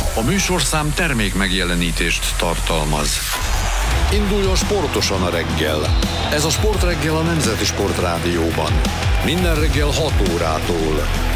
A műsorszám termék megjelenítést tartalmaz. Induljon sportosan a reggel. Ez a Sportreggel a Nemzeti Sportrádióban. Minden reggel 6 órától.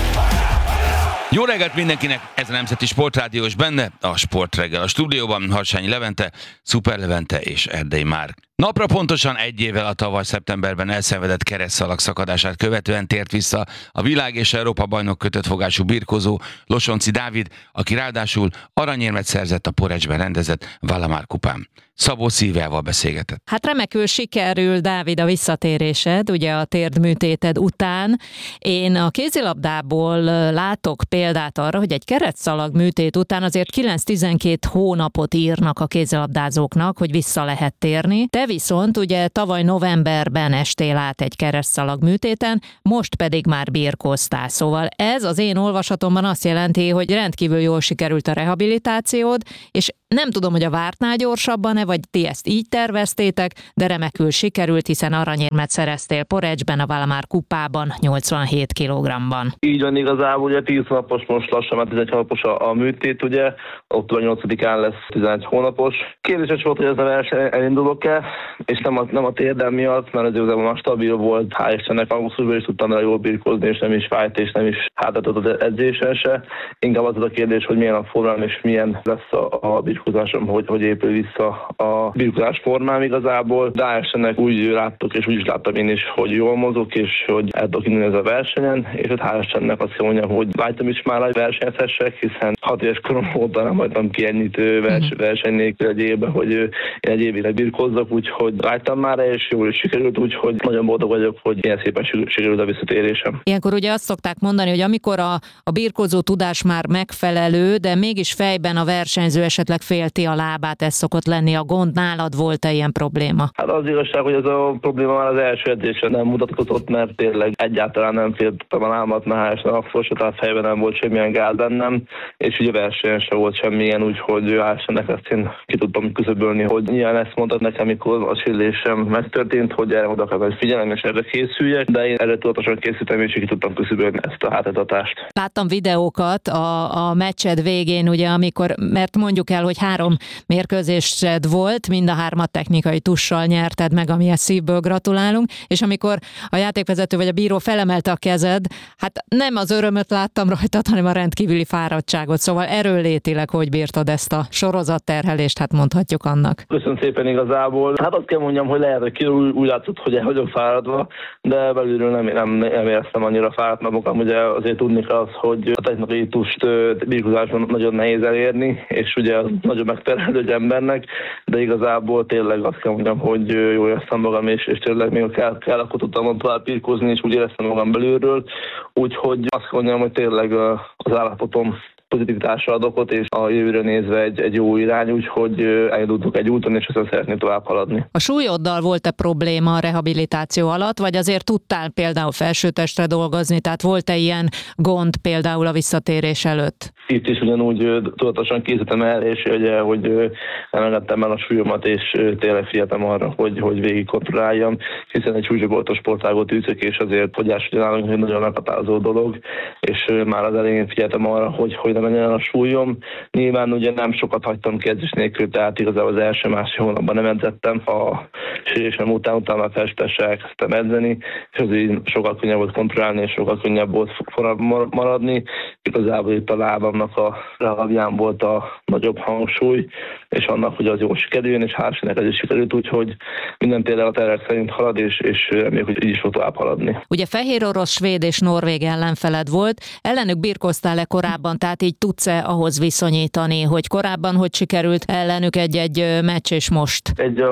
Jó reggelt mindenkinek, ez a Nemzeti Sportrádió, és benne a Sportreggel. A stúdióban Harsányi Levente, Szuper Levente és Erdei Márk. Napra pontosan egy évvel a tavaly szeptemberben elszenvedett keresztszalag szakadását követően tért vissza a világ és Európa bajnok kötöttfogású birkózó Losonczy Dávid, aki ráadásul aranyérmet szerzett a Porečben rendezett Valamar kupán. Szabó Szilviával beszélgetett. Hát remekül sikerül, Dávid, a visszatérésed, ugye a térdműtéted után. Én a kézilabdából látok példát arra, hogy egy keresztszalag műtét után azért 9-12 hónapot írnak a kézilabdázóknak, hogy vissza lehet térni. Te viszont ugye tavaly novemberben estél át egy keresztszalag műtéten, most pedig már birkóztál. Szóval ez az én olvasatomban azt jelenti, hogy rendkívül jól sikerült a rehabilitációd, és nem tudom, hogy a vártnál gyorsabban-e, vagy ti ezt így terveztétek, de remekül sikerült, hiszen aranyérmet szereztél Porečben, a Valamar kupában 87 kg-ban. Így van, igazából ugye 10 napos, most lassan, mert 11 hónapos a műtét, ugye, október 8-án lesz 11 hónapos. Kérdéses volt, hogy ez a verseny elindulok-e, és nem a térdem miatt, mert az igazából már stabil volt, hál' Istennek, augusztusban is tudtam vele jól birkózni, és nem is fájt, és nem is hátratott az edzésen se. Inkább az a kérdés, hogy milyen a formám, és milyen lesz a birkózásom, hogy épül vissza a birkózás formám igazából. De hál' Istennek úgy láttok, és úgy is láttam én is, hogy jól mozog, és hogy el tudok indulni ez a versenyen, és ott hál' Istennek azt kell mondjam, hogy vágytam is már, hogy versenyezhessek, hiszen 6 éves korom óta nem hagytam ki ennyit verseny nélkül egy évben, hogy én egy évig birkózzak, úgyhogy vágytam már, és jól is sikerült, úgyhogy nagyon boldog vagyok, hogy ilyen szépen sikerült a visszatérésem. Ilyenkor ugye azt szokták mondani, hogy amikor a birkózó tudás már megfelelő, de mégis fejben a versenyző esetleg félti a lábát, ez szokott lenni a gond. Nálad volt-e ilyen probléma? Hát az igazság, hogy ez a probléma már az első edzésen nem mutatkozott, mert tényleg egyáltalán nem féltem a lábat, mert akkor se, tehát fejben nem volt semmilyen gáz bennem, és ugye versenyen sem volt semmilyen, úgyhogy hál' Istennek ezt én ki tudtam küszöbölni, hogy nyilván ezt mondtad nekem, mikor a sérülésem megtörtént, hogy erre oda kell figyelnem, és erre készüljek, de én erre tudatosan készültem, és ki tudtam küszöbölni ezt a hátratatást. Láttam videókat a meccsed végén, ugye, mert mondjuk el, hogy 3 mérkőzésed volt, mind a 3 technikai tussal nyerted meg, amihez szívből gratulálunk, és amikor a játékvezető vagy a bíró felemelte a kezed, hát nem az örömöt láttam rajtad, hanem a rendkívüli fáradtságot, szóval erőlétileg hogy bírtad ezt a sorozatterhelést, hát mondhatjuk annak. Köszönöm szépen igazából. Hát azt kell mondjam, hogy lehet, hogy ki úgy látszott, hogy el vagyok fáradva, de belülről nem éreztem annyira fáradt magam. Ugye azért tudni kell az, hogy a technikai tust birkózásban nagyon nehéz elérni, és ugye az nagyon megterhelő egy embernek, de igazából tényleg azt kell mondjam, hogy jól éreztem magam, és tényleg még kell akkor tudtam tovább birkózni, és úgy éreztem magam belülről. Úgyhogy azt mondjam, hogy tényleg az állapotom pozitivitásra ad okot, és a jövőre nézve egy jó irány, úgyhogy elindultunk egy úton, és aztán szeretnék tovább haladni. A súlyoddal volt-e probléma a rehabilitáció alatt, vagy azért tudtál például felsőtestre dolgozni, tehát volt-e ilyen gond például a visszatérés előtt? Itt is ugyanúgy tudatosan készítettem erre, és ugye, hogy nem engedtem el a súlyomat, és tényleg figyeltem arra, hogy végig kontrolláljam, hiszen egy súlycsoportos sportágot űzök, és azért fogyás ugyanállag egy nagyon meghatározó dolog, és már az elején figyeltem arra, hogy nem menjen el a súlyom. Nyilván ugye nem sokat hagytam ki edzés nélkül, tehát igazából az első-másik hónapban nem edzettem. A sérülésem utána felsőtestre elkezdtem edzeni, és azért sokkal könnyebb volt kontrollálni, és sokkal könnyebb volt maradni. Igazából itt a lábamnak a lábján volt a nagyobb hangsúly, és annak, hogy az jól sikerüljön, és hál' Istennek ez is sikerült, úgyhogy minden tényleg a tervek szerint halad, és reméljük, hogy így is fog tovább haladni. Ugye fehérorosz, svéd és norvég ellenfeled volt, ellenük birkóztál-e korábban, tehát így tudsz-e ahhoz viszonyítani, hogy korábban hogy sikerült ellenük egy meccs, és most?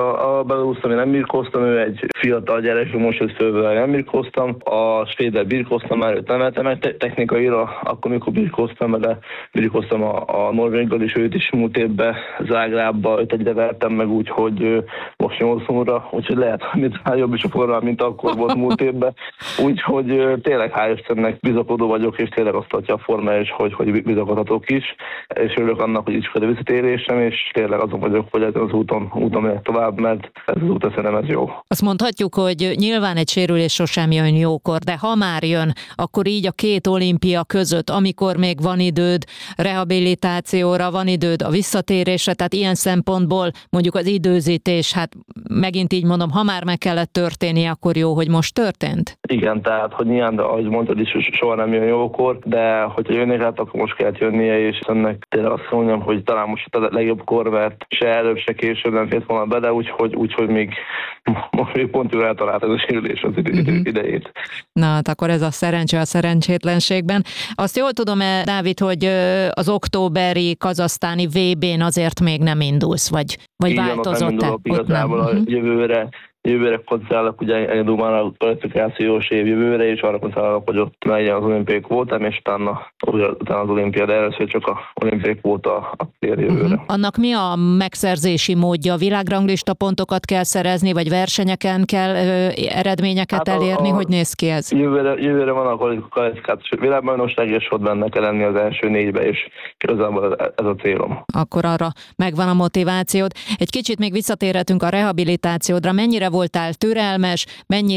A belorusszal én nem birkóztam, ő egy fiatal gyerek, most jött fölvel, nem birkóztam. A svéddel birkóztam, már őt nem emeltem meg technikaira, akkor mikor birkóztam, de birkóztam a norvéggal is, őt is múlt évben Zágrábba 5-1-re vertem meg úgy, hogy most 8-0-ra, úgyhogy lehet, hogy már jobb is a formám, mint akkor volt múlt évben. Úgyhogy tényleg hál' Istennek bizakodó vagyok, és tényleg azt adja a forma is, hogy bizakodhatok is, és örülök annak, hogy iskolai visszatérésem, és tényleg azon vagyok, hogy ezen az úton megyek tovább, mert ez az út szerintem ez jó. Azt mondhatjuk, hogy nyilván egy sérülés sosem jön jókor, de ha már jön, akkor így a két olimpia között, amikor még van időd rehabilitációra, van időd a visszatérésre, tehát ilyen szempontból mondjuk az időzítés, hát megint így mondom, ha már meg kellett történni, akkor jó, hogy most történt? Igen, tehát, hogy nyilván, de ahogy mondtad is, soha nem jön jókor, de hogyha jönnék át, akkor most kellett jönnie, és ennek tényleg azt mondjam, hogy talán most a legjobb kor, mert se előbb, se később nem fért volna be, de úgyhogy még most még pont jól eltalált ez a sérülés az idejét. Na, hát akkor ez a szerencse a szerencsétlenségben. Azt jól tudom, Dávid, hogy az októberi kazahsztáni VB-n azért még nem indulsz, vagy változott-e? Igazából a jövőre koncentrálok, ugye elindul már a kvalifikációs év jövőre, és arra koncentrálok, hogy ott legyen az olimpiai kvótám, és utána az olimpiád, de először csak a olimpiai kvóta a cél jövőre. Annak mi a megszerzési módja? Világranglista pontokat kell szerezni, vagy versenyeken kell eredményeket elérni? Hogy néz ki ez? Jövőre van a kvalifikációs világbajnokság, és ott benne kell lenni az első 4-be, és igazából ez a célom. Akkor arra megvan a motivációd. Egy kicsit még visszatérhetünk a rehabilitációdra. Mennyire voltál türelmes, mennyire